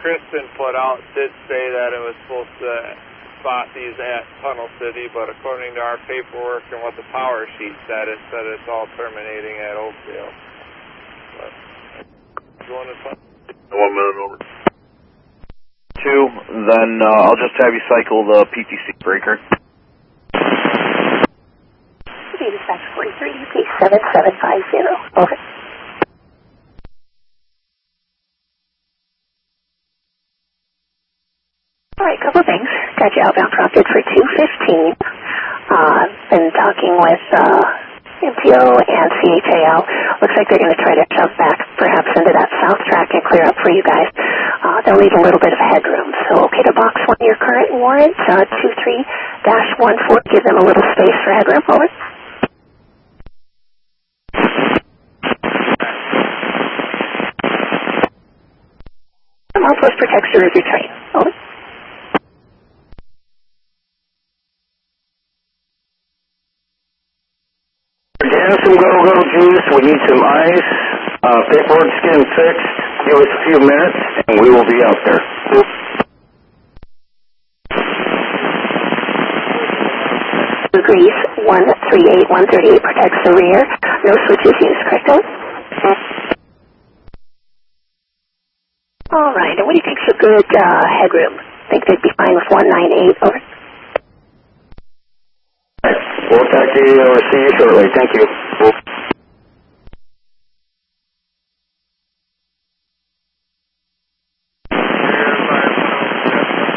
Kristen put out did say that it was supposed to spot these at Tunnel City, but according to our paperwork and what the power sheet said, it said it's all terminating at Oakdale. But, you want to 1 minute over. 2, then I'll just have you cycle the PTC breaker. Dispatch 43, UK 7750, over. All right, couple of things. Got you outbound prompted for 215. Been talking with MTO and CHAL. Looks like they're going to try to shove back perhaps into that south track and clear up for you guys. They'll leave a little bit of headroom. So, okay, to box 1 your current warrant, 23-14, give them a little space for headroom, over. Outpost protects the river train, over. Getting some go-go juice, we need some ice, paperwork's getting fixed, give us a few minutes, and we will be out there. Grease, 138-138 protects the rear, no switches used, correct? All right, and what do you think's a good headroom? Think they'd be fine with 198, over. We'll talk to you or see you shortly, thank you.